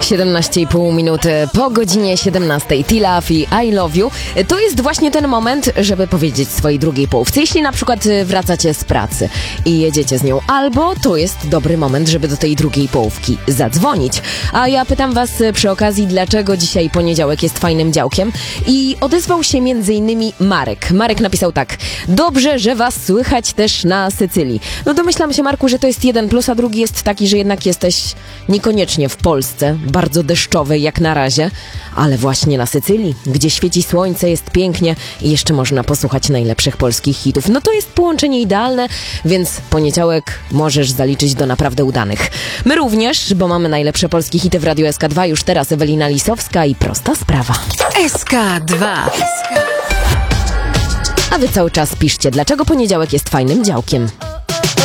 17,5 minuty po godzinie 17. T-Love i I Love You. To jest właśnie ten moment, żeby powiedzieć swojej drugiej połówce. Jeśli na przykład wracacie z pracy i jedziecie z nią, albo to jest dobry moment, żeby do tej drugiej połówki zadzwonić. A ja pytam was przy okazji, dlaczego dzisiaj poniedziałek jest fajnym działkiem. I odezwał się m.in. Marek. Marek napisał tak: dobrze, że was słychać też na Sycylii. No domyślam się, Marku, że to jest jeden plus, a drugi jest taki, że jednak jesteś niekoniecznie w Polsce, bardzo deszczowej jak na razie, ale właśnie na Sycylii, gdzie świeci słońce, jest pięknie i jeszcze można posłuchać najlepszych polskich hitów. No to jest połączenie idealne, więc poniedziałek możesz zaliczyć do naprawdę udanych. My również, bo mamy najlepsze polskie hity w Radiu SK2. Już teraz Ewelina Lisowska i Prosta Sprawa. SK2. A wy cały czas piszcie, dlaczego poniedziałek jest fajnym działkiem.